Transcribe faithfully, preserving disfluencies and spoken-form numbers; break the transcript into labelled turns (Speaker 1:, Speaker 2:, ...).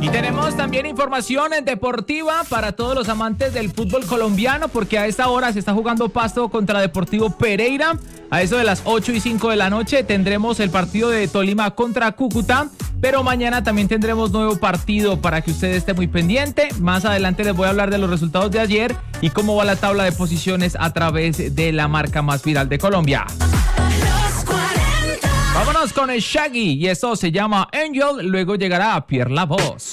Speaker 1: Y tenemos también información deportiva para todos los amantes del fútbol colombiano, porque a esta hora se está jugando Pasto contra Deportivo Pereira. A eso de las ocho y cinco de la noche tendremos el partido de Tolima contra Cúcuta, pero mañana también tendremos nuevo partido para que usted esté muy pendiente. Más adelante les voy a hablar de los resultados de ayer y cómo va la tabla de posiciones a través de la marca más viral de Colombia. Vámonos con el Shaggy y eso se llama Angel, luego llegará Pierre La Voz.